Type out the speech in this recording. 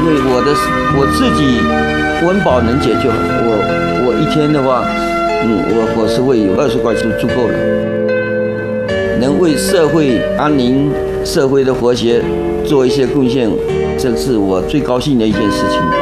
因为我自己温饱能解救，我一天的话，我是会有20块钱足够了，能为社会安宁、社会的和谐做一些贡献，这是我最高兴的一件事情。